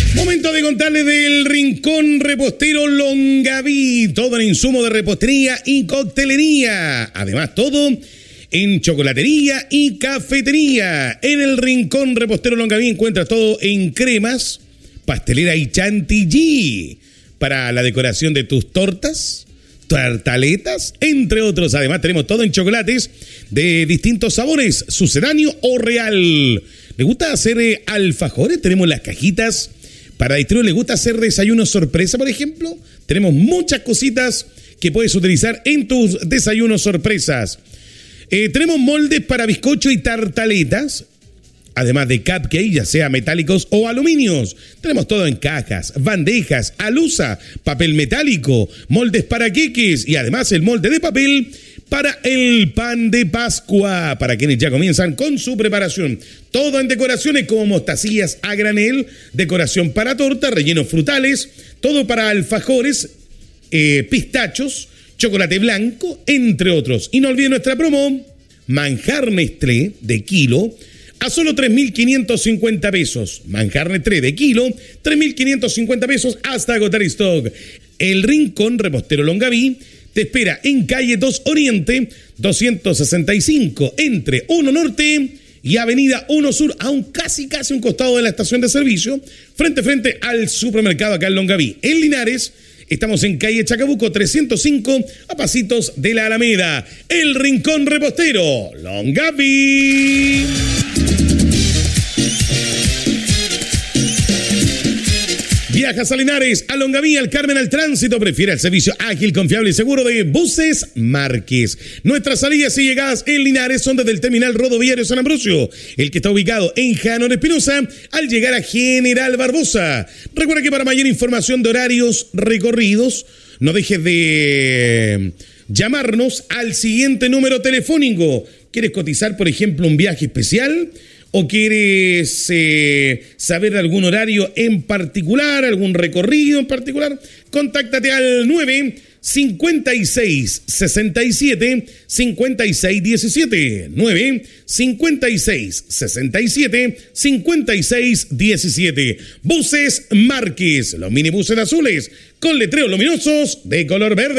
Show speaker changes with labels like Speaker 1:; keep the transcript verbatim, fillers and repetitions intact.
Speaker 1: Momento de contarles del Rincón Repostero Longaví. Todo en insumo de repostería y coctelería. Además, todo en chocolatería y cafetería. En el Rincón Repostero Longaví encuentras todo en cremas, pastelera y chantilly para la decoración de tus tortas, tartaletas, entre otros. Además, tenemos todo en chocolates de distintos sabores, sucedáneo o real. ¿Le gusta hacer eh, alfajores? Tenemos las cajitas para distribuir. ¿Le gusta hacer desayunos sorpresa, por ejemplo? Tenemos muchas cositas que puedes utilizar en tus desayunos sorpresas. Eh, tenemos moldes para bizcocho y tartaletas, además de cupcakes, ya sea metálicos o aluminios. Tenemos todo en cajas, bandejas, alusa, papel metálico, moldes para queques y además el molde de papel para el pan de Pascua, para quienes ya comienzan con su preparación. Todo en decoraciones como mostacillas a granel, decoración para torta, rellenos frutales, todo para alfajores, eh, pistachos, chocolate blanco, entre otros. Y no olviden nuestra promo, manjar Nestlé de kilo, a solo tres mil quinientos cincuenta pesos. Manjar Nestlé de kilo, tres mil quinientos cincuenta pesos hasta agotar stock. El Rincón Repostero Longaví te espera en calle dos Oriente, doscientos sesenta y cinco, entre uno Norte y avenida uno Sur, a un casi casi un costado de la estación de servicio, frente a frente al supermercado acá en Longaví. En Linares, estamos en calle Chacabuco trescientos cinco, a pasitos de la Alameda. El Rincón Repostero Longaví. Viajas a Linares, a Longaví, al Carmen, al Tránsito. Prefiere el servicio ágil, confiable y seguro de Buses Márquez. Nuestras salidas y llegadas en Linares son desde el terminal rodoviario San Ambrosio, el que está ubicado en Janón Espinosa, al llegar a General Barbosa. Recuerda que para mayor información de horarios recorridos, no dejes de llamarnos al siguiente número telefónico. ¿Quieres cotizar, por ejemplo, un viaje especial? ¿O quieres eh, saber algún horario en particular, algún recorrido en particular? Contáctate al nueve cincuenta y seis sesenta y siete cincuenta y seis diecisiete. nueve cincuenta y seis sesenta y siete cincuenta y seis diecisiete. Buses Márquez, los minibuses azules con letreros luminosos de color verde.